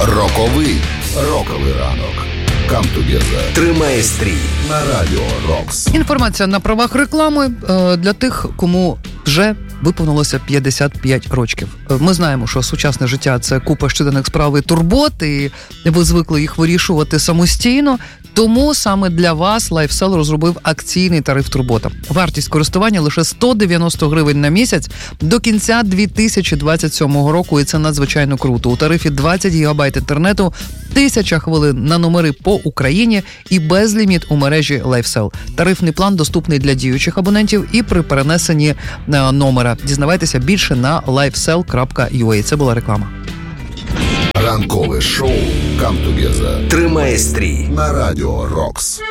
Роковий ранок. Come together. Тримай стрій На Радіо Рокс. Інформація на правах реклами для тих, кому вже виповнилося 55 років. Ми знаємо, що сучасне життя – це купа щоденних справ і турбот, і ви звикли їх вирішувати самостійно. Тому саме для вас LifeSell розробив акційний тариф турбота. Вартість користування лише 190 гривень на місяць до кінця 2027 року, і це надзвичайно круто. У тарифі 20 гігабайт інтернету, 1000 хвилин на номери по Україні і безліміт у мережі LifeSell. Тарифний план доступний для діючих абонентів і при перенесенні номера. Дізнавайтеся більше на lifesell.ua. Це була реклама. Ранкове шоу Come together. Тримай стрій На Радіо Рокс.